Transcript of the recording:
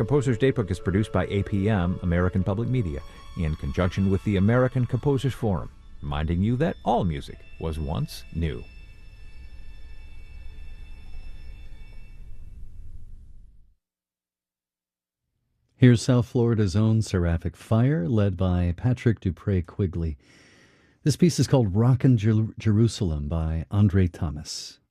Composer's Daybook is produced by APM, American Public Media, in conjunction with the American Composers Forum, reminding you that all music was once new. Here's South Florida's own Seraphic Fire, led by Patrick Dupree Quigley. This piece is called Rockin' Jerusalem by Andre Thomas.